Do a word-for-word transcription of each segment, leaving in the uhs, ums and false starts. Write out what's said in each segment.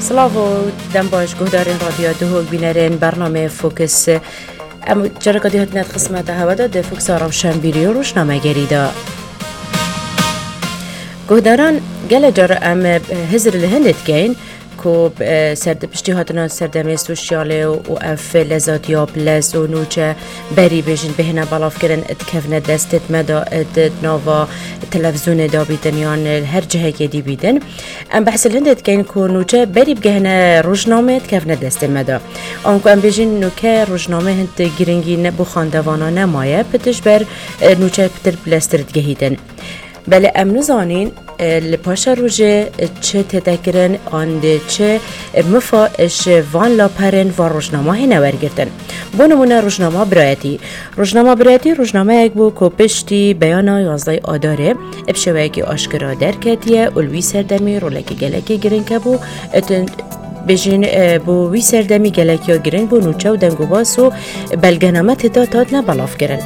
سلاو دم باش گهدارین رادیو دهوگ بینرین برنامه فوکس ام جرقه دیهات نت قسمت هوادا ده فوکس آرام شنبیری و روشنامه گریدا گهداران گل جر ام هزر لهندت گین کو سرد پشتی هاتنا سردمه سوشیاله و اف لذات یا پلس و نوچه بری بیشن بهنه بالاف کردن اتکفنه دستت مدا ات نوا تلفزیون دا بیدن یان هر جهه که دی بیدن ام بحث الهندت کن کو نوچه بری بگهنه روزنامه اتکفنه دست مدا آنکو ام بیشن نوکه روزنامه هند گرنگی نبو خاندوانا نمایه پتش بر نوچه پتر پلسترد گهیدن بله ام نزانین لپاشا روژه چه تدکرن آنده چه مفاش وان لاپرن و روشنامه هنور گردن با نمونه روشنامه برایتی روشنامه برایتی روشنامه یک بو که پشتی بیانا یازده آداره ابشوه که آشکرا درکتیه الوی سردمی رولکی گلکی گرن که بو بجین بو وی سردمی گلکی ها گرن بو نوچه و دنگو باسو بلگنامه تدا تاد نبلاف گرن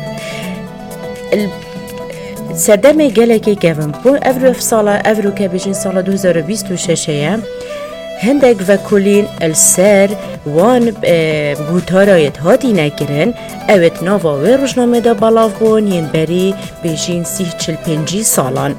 سردمه گلکی کهون بون افرو سالا افرو که بجین سال دو هزار و بیست و شش هندک و کلین السر وان بوتارایت هاتی نکرن اوت نوا و روزنامه دا بالاف بون ین بری بجین سی چل پنجی سالان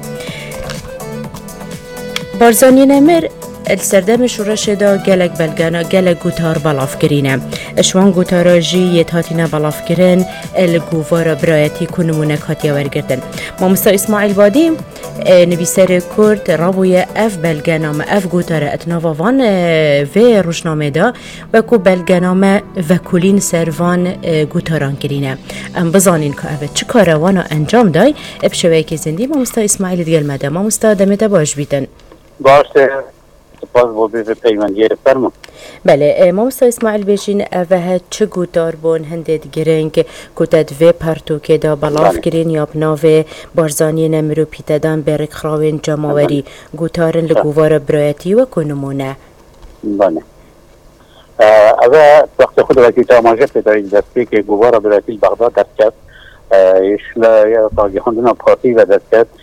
بارزانی نمر السردم شورش دا گلک بلگانا گلک گوتار بالاف کرینه اشوان گوتارا جی یت هاتینا بالاف کرن الگووارا برایتی کنمونه کاتیا ورگردن مامستا اسماعیل بادی نویسر کرد رابوی اف بلگنامه اف گوتاره اتناوا وان و روشنامه دا و کو بلگنامه و کلین سروان گوتاران کرینه ام بزانین که اوه چه کاره وانا انجام دای ابشوه که زندی مامستا اسماعیل دیگل مده مامستا دمتا باش بیتن باشه باز بودی به پیمانگیر فرما بله مامستا اسماعیل بیشین اوه چه گوتار بون هندید گرین که کتد و پرتو که دا بلاف گرین یا بناوه بارزانی نمرو پیتدان برک خراوین جماوری گوتارن لگووار برایتی و کنمونه بله اوه وقت خود وکی تاماجه پیدایی دستی که گووار برایتی بغداد دست کرد ایشلا یا تاگی خاندونا پارتی و دست کرد